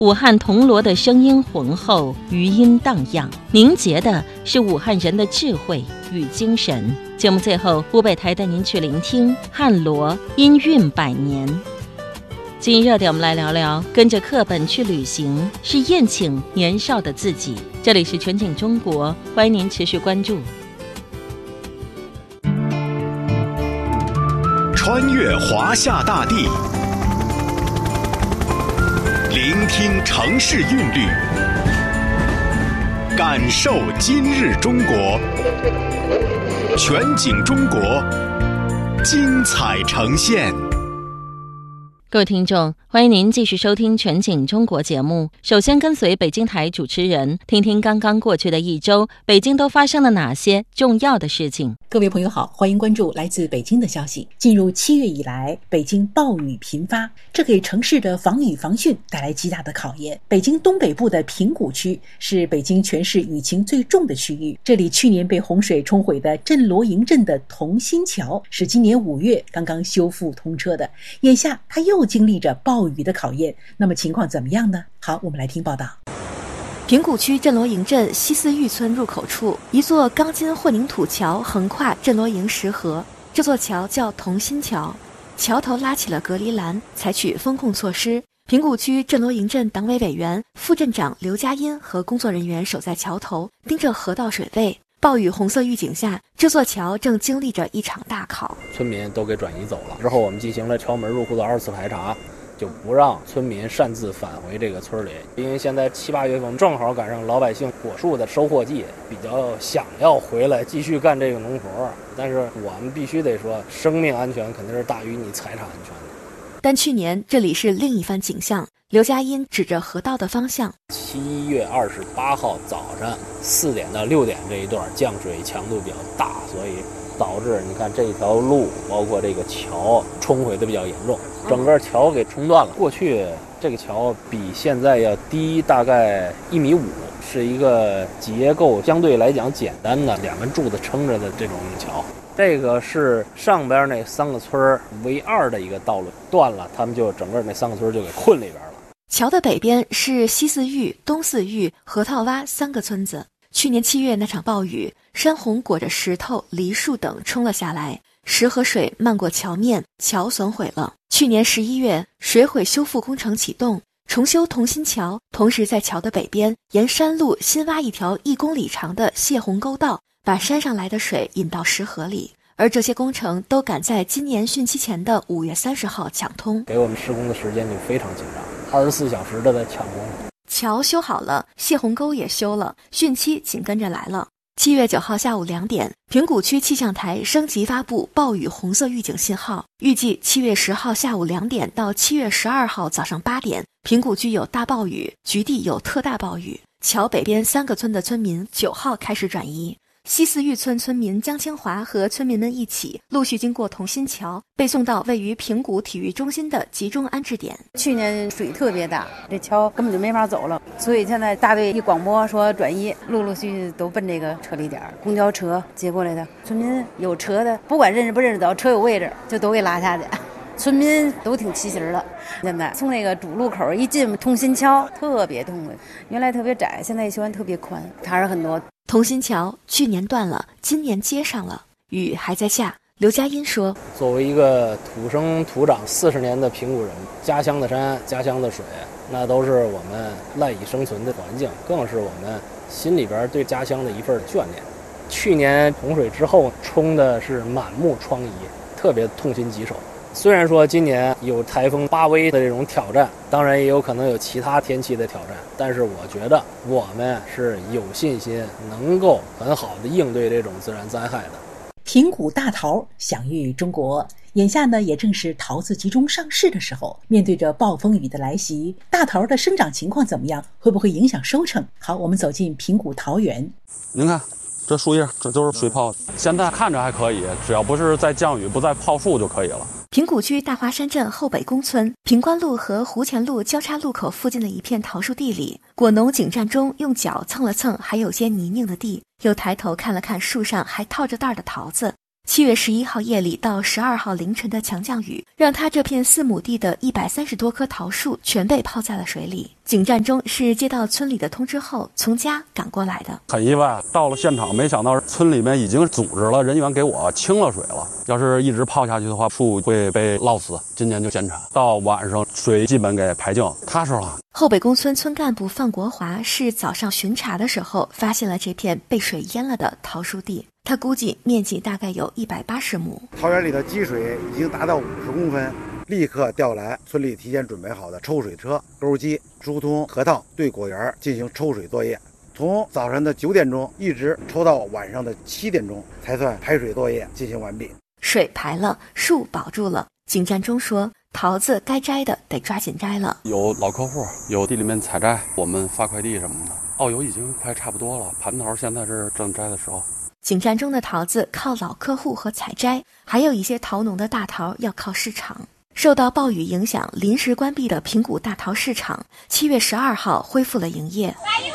武汉铜锣的声音浑厚，余音荡漾，凝结的是武汉人的智慧与精神。节目最后，湖北台带您去聆听汉锣音韵百年。今日热点，我们来聊聊跟着课本去旅行，是宴请年少的自己。这里是全景中国，欢迎您持续关注。 穿越华夏大地，聆听城市韵律，感受今日中国。全景中国，精彩呈现。 各位听众，欢迎您继续收听全景中国节目。首先跟随北京台主持人，听听刚刚过去的一周，北京都发生了哪些重要的事情。 各位朋友好，欢迎关注来自北京的消息。进入7月以来，北京暴雨频发，这给城市的防雨防汛带来极大的考验。北京东北部的平谷区是北京全市雨情最重的区域，这里去年被洪水冲毁的镇罗营镇的同心桥是今年5月刚刚修复通车的，眼下它又经历着暴雨的考验，那么情况怎么样呢？好，我们来听报道。 平谷区镇罗营镇西四峪村入口处，一座钢筋混凝土桥横跨镇罗营石河。这座桥叫同心桥，桥头拉起了隔离栏，采取风控措施。平谷区镇罗营镇党委委员、副镇长刘佳音和工作人员守在桥头，盯着河道水位。暴雨红色预警下，这座桥正经历着一场大考。 村民都给转移走了之后，我们进行了桥门入户的2次排查，就不让村民擅自返回这个村里。因为现在7、8月份正好赶上老百姓果树的收获季，比较想要回来继续干这个农活，但是我们必须得说，生命安全肯定是大于你财产安全的。 但去年这里是另一番景象。刘佳音指着河道的方向 ，7月28号早上4点到6点这一段降水强度比较大，所以导致你看这条路包括这个桥冲毁的比较严重，整个桥给冲断了。过去这个桥比现在要低大概1.5米，是一个结构相对来讲简单的2根柱子撑着的这种桥。这个是上边那3个村为2的一个道路断了，他们就整个那3个村就给困里边了。 桥的北边是西四峪、东四峪、核桃洼3个村子。去年7月那场暴雨，山洪裹着石头、梨树等冲了下来，石河水漫过桥面，桥损毁了。去年11月，水毁修复工程启动，重修同心桥，同时在桥的北边沿山路新挖一条1公里长的泄洪沟道，把山上来的水引到石河里。而这些工程都赶在今年汛期前的5月30号抢通， 给我们施工的时间就非常紧张，24小时的在抢工。 桥修好了，泄洪沟也修了，汛期紧跟着来了。7月9号下午2点，平谷区气象台升级发布暴雨红色预警信号，预计7月10号下午2点到7月12号早上8点，平谷区有大暴雨，局地有特大暴雨。桥北边3个村的村民9号开始转移。西四峪村村民江清华和村民们一起陆续经过同心桥，被送到位于平谷体育中心的集中安置点。 去年水特别大，这桥根本就没法走了，所以现在大队一广播说转移，陆陆续续都奔这个撤离点。公交车接过来的村民有车的，不管认识不认识走，车有位置就都给拉下去。村民都挺齐心的。现在从那个主路口一进同心桥特别痛快，原来特别窄，现在修完特别宽，差人很多。 同心桥去年断了，今年接上了，雨还在下。刘佳音说， 作为一个土生土长40年的平谷人，家乡的山、家乡的水，那都是我们赖以生存的环境，更是我们心里边对家乡的一份眷恋。去年洪水之后冲的是满目疮痍，特别痛心疾首。虽然说今年有台风8威的这种挑战，当然也有可能有其他天气的挑战，但是我觉得我们是有信心能够很好的应对这种自然灾害的。 平谷大桃享誉中国，眼下呢也正是桃子集中上市的时候。面对着暴风雨的来袭，大桃的生长情况怎么样？会不会影响收成？好，我们走进平谷桃园。 您看这树叶，这都是水泡，现在看着还可以，只要不是在降雨不再泡树就可以了。 平谷区大华山镇后北宫村平关路和湖前路交叉路口附近的一片桃树地里，果农景占中用脚蹭了蹭还有些泥泞的地，又抬头看了看树上还套着袋的桃子。 7月11号夜里到12号凌晨的强降雨，让他这片4亩地的130多棵桃树全被泡在了水里。景占中是接到村里的通知后从家赶过来的， 很意外，到了现场没想到村里面已经组织了人员给我清了水了，要是一直泡下去的话，树会被涝死。今年就减产，到晚上水基本给排净，踏实了。 后北宫村村干部范国华是早上巡查的时候发现了这片被水淹了的桃树地，他估计面积大概有180亩。 桃园里的积水已经达到50公分，立刻调来村里提前准备好的抽水车、钩机，疏通河道，对果园进行抽水作业。从早上的9点钟一直抽到晚上的7点钟，才算排水作业进行完毕。 水排了，树保住了。景占中说，桃子该摘的得抓紧摘了。 有老客户，有地里面采摘，我们发快递什么的。奥油已经快差不多了，蟠桃现在是正摘的时候。 景占中的桃子靠老客户和采摘，还有一些桃农的大桃要靠市场。受到暴雨影响，临时关闭的平谷大桃市场7月12号恢复了营业。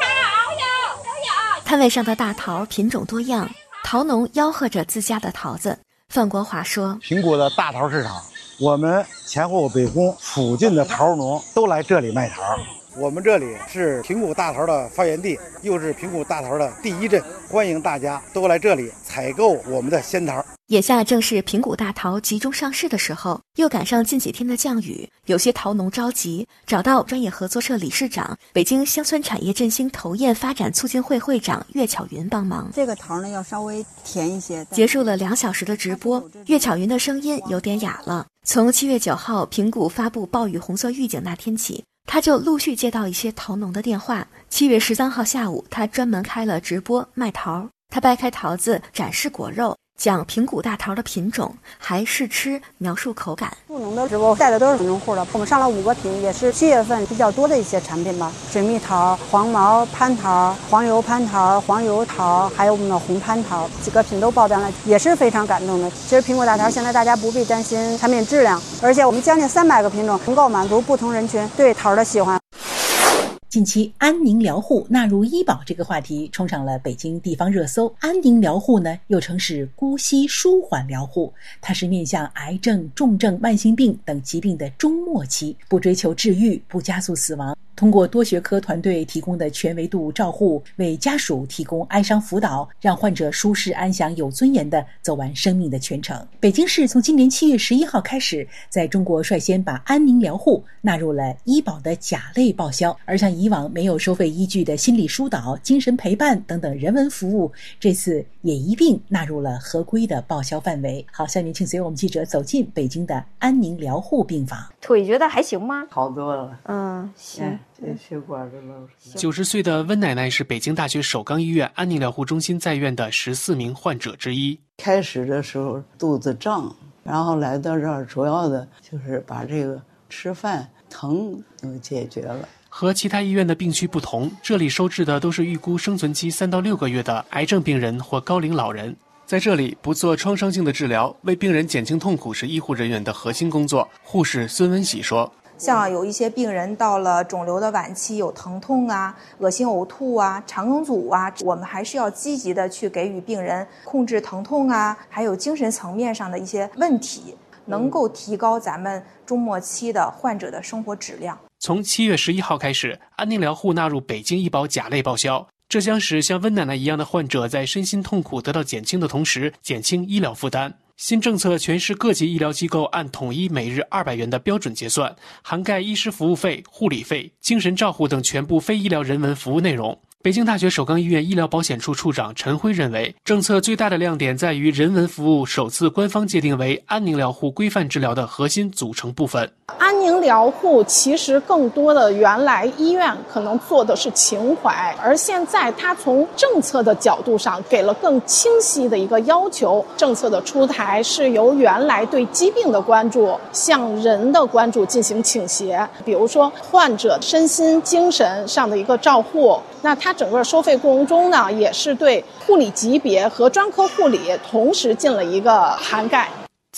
摊位上的大桃品种多样，桃农吆喝着自家的桃子。范国华说， 平谷的大桃市场，我们前后北宫附近的桃农都来这里卖桃。我们这里是平谷大桃的发源地，又是平谷大桃的第一镇，欢迎大家都来这里采购我们的鲜桃。 眼下正是平谷大桃集中上市的时候，又赶上近几天的降雨，有些桃农着急，找到专业合作社理事长、北京乡村产业振兴投堰发展促进会会长岳巧云帮忙。 这个桃呢要稍微甜一些。 结束了2小时的直播，岳巧云的声音有点哑了。从7月9号平谷发布暴雨红色预警那天起，他就陆续接到一些桃农的电话。7月13号下午，他专门开了直播卖桃，他掰开桃子展示果肉，讲平谷大桃的品种，还试吃描述口感。 务农的直播带的都是农户的，我们上了5个品，也是7月份比较多的一些产品吧。水蜜桃、黄毛蟠桃、黄油蟠桃、黄油桃，还有我们的红蟠桃，几个品都爆单了，也是非常感动的。其实平谷大桃现在大家不必担心产品质量，而且我们将近300个品种，能够满足不同人群对桃的喜欢。 近期安宁疗护纳入医保这个话题冲上了北京地方热搜。安宁疗护呢，又称是姑息舒缓疗护，它是面向癌症、重症、慢性病等疾病的中末期，不追求治愈，不加速死亡。通过多学科团队提供的全维度照护，为家属提供哀伤辅导，让患者舒适安详有尊严地走完生命的全程。北京市从今年7月11号开始，在中国率先把安宁疗护纳入了医保的甲类报销，而像以往没有收费依据的心理疏导、精神陪伴等等人文服务，这次也一并纳入了合规的报销范围。好，下面请随我们记者走进北京的安宁疗护病房。 腿觉得还行吗？ 好多了。 行。 这血管的了。 90岁的温奶奶是北京大学首钢医院安宁疗护中心在院的14名患者之一。 开始的时候肚子胀，然后来到这儿主要的就是把这个吃饭疼解决了。 和其他医院的病区不同，这里收治的都是预估生存期3到6个月的癌症病人或高龄老人。在这里不做创伤性的治疗，为病人减轻痛苦是医护人员的核心工作。护士孙文喜说， 像有一些病人到了肿瘤的晚期，有疼痛啊、恶心呕吐啊、肠梗阻啊，我们还是要积极的去给予病人控制疼痛啊，还有精神层面上的一些问题，能够提高咱们中末期的患者的生活质量。 从7月11号开始，安宁疗护纳入北京医保甲类报销，这将使像温奶奶一样的患者在身心痛苦得到减轻的同时，减轻医疗负担。新政策全市各级医疗机构按统一每日200元的标准结算，涵盖医师服务费、护理费、精神照护等全部非医疗人文服务内容。北京大学首钢医院医疗保险处处长陈辉认为，政策最大的亮点在于人文服务首次官方界定为安宁疗护规范治疗的核心组成部分。 安宁疗护其实更多的原来医院可能做的是情怀，而现在它从政策的角度上给了更清晰的一个要求。政策的出台是由原来对疾病的关注向人的关注进行倾斜，比如说患者身心精神上的一个照护，那它整个收费过程中呢，也是对护理级别和专科护理同时进了一个涵盖。 此外，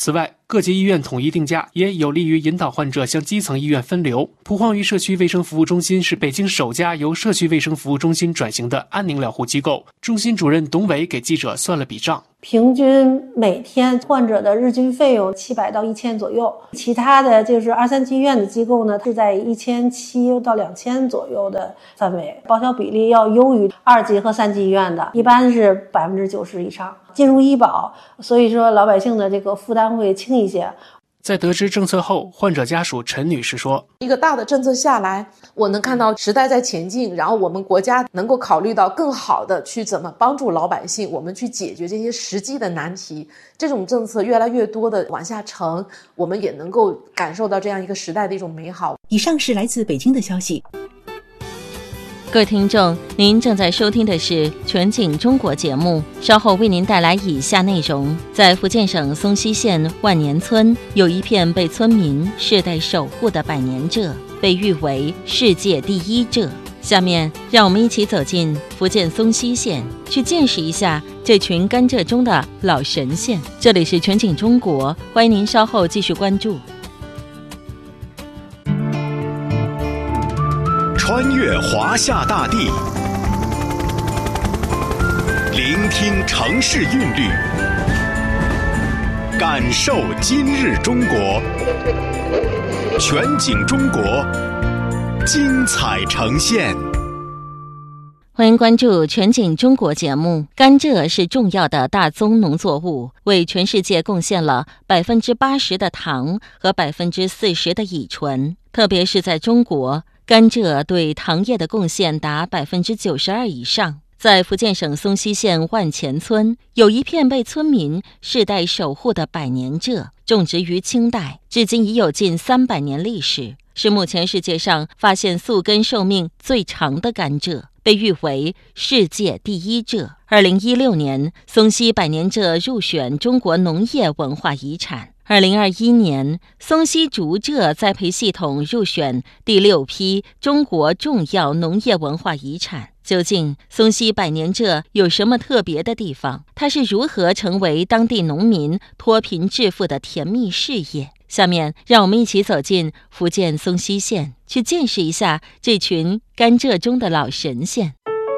各级医院统一定价，也有利于引导患者向基层医院分流。蒲黄榆社区卫生服务中心是北京首家由社区卫生服务中心转型的安宁疗护机构。中心主任董伟给记者算了笔账， 平均每天患者的日均费用700到1000左右，其他的就是2、3级医院的机构呢，是在1700到2000左右的范围，报销比例要优于2级和3级医院的，一般是90%以上。进入医保，所以说老百姓的这个负担会轻一些。 在得知政策后，患者家属陈女士说， 一个大的政策下来，我能看到时代在前进，然后我们国家能够考虑到更好的去怎么帮助老百姓，我们去解决这些实际的难题。这种政策越来越多的往下沉，我们也能够感受到这样一个时代的一种美好。 以上是来自北京的消息。 各位听众，您正在收听的是全景中国节目，稍后为您带来以下内容。在福建省松溪县万年村，有一片被村民世代守护的百年蔗，被誉为世界第一蔗。下面让我们一起走进福建松溪县，去见识一下这群甘蔗中的老神仙。这里是全景中国，欢迎您稍后继续关注。 穿越华夏大地，聆听城市韵律，感受今日中国。全景中国，精彩呈现。 欢迎关注全景中国节目。甘蔗是重要的大宗农作物，为全世界贡献了80%的糖和40%的乙醇。特别是在中国，甘蔗对糖业的贡献达92%以上。在福建省松溪县万钱村，有一片被村民世代守护的百年蔗，种植于清代，至今已有近300年历史，是目前世界上发现宿根寿命最长的甘蔗，被誉为世界第一蔗。2016年，松溪百年蔗入选中国农业文化遗产。2021年，松溪竹蔗栽培系统入选第6批中国重要农业文化遗产。究竟松溪百年蔗有什么特别的地方？它是如何成为当地农民脱贫致富的甜蜜事业？下面让我们一起走进福建松溪县，去见识一下这群甘蔗中的老神仙。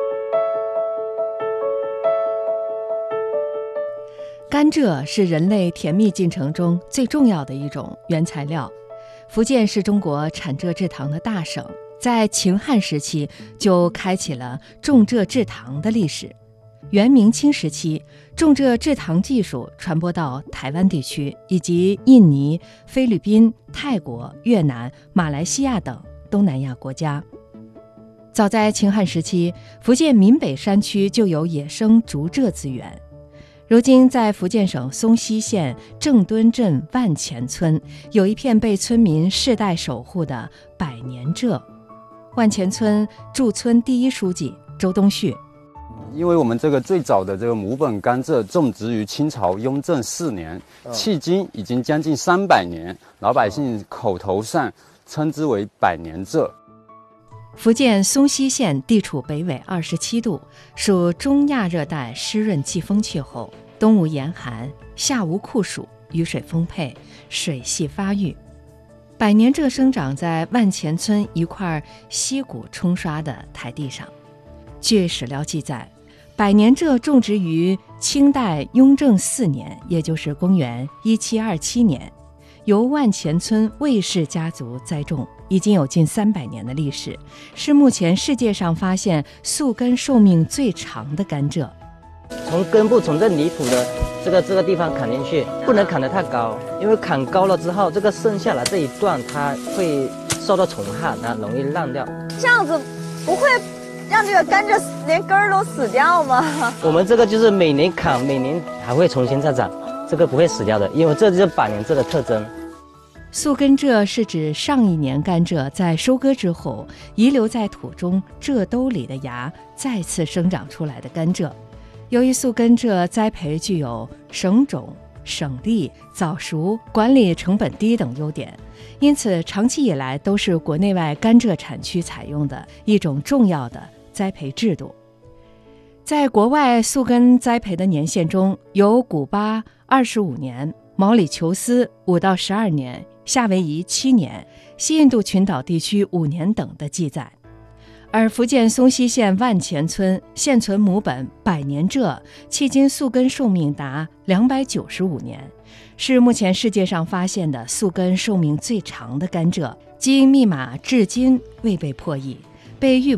甘蔗是人类甜蜜进程中最重要的一种原材料。福建是中国产蔗制糖的大省，在秦汉时期就开启了种蔗制糖的历史。元明清时期，种蔗制糖技术传播到台湾地区以及印尼、菲律宾、泰国、越南、马来西亚等东南亚国家。早在秦汉时期，福建闽北山区就有野生竹蔗资源。如今在福建省松溪县正墩镇万钱村，有一片被村民世代守护的百年蔗。万钱村驻村第一书记周东旭， 因为我们这个最早的这个母本甘蔗种植于清朝雍正4年，迄今已经将近300年，老百姓口头上称之为百年蔗。 福建松溪县地处北纬27度，属中亚热带湿润季风气候，冬无严寒，夏无酷暑，雨水丰沛，水系发育。百年蔗生长在万钱村一块溪谷冲刷的台地上。据史料记载，百年蔗种植于清代雍正4年，也就是公元1727年，由万钱村魏氏家族栽种，已经有近300年的历史，是目前世界上发现宿根寿命最长的甘蔗。 从根部从这泥土的这个地方砍进去，不能砍得太高，因为砍高了之后，这个剩下来这一段它会受到虫害，它容易烂掉。 这样子不会让这个甘蔗连根儿都死掉吗？ 我们这个就是每年砍，每年还会重新再长，这个不会死掉的，因为这就是百年蔗的特征。 宿根蔗是指上一年甘蔗在收割之后遗留在土中蔗兜里的芽再次生长出来的甘蔗。由于宿根蔗栽培具有省种、省力、早熟、管理成本低等优点，因此长期以来都是国内外甘蔗产区采用的一种重要的栽培制度。在国外宿根栽培的年限中，有古巴25年、 毛里求斯5到12年，夏威夷7年，西印度群岛地区5年等的记载。而福建松溪县万钱村现存母本百年蔗，迄今宿根寿命达295年，是目前世界上发现的宿根寿命最长的甘蔗，基因密码至今未被破译，被誉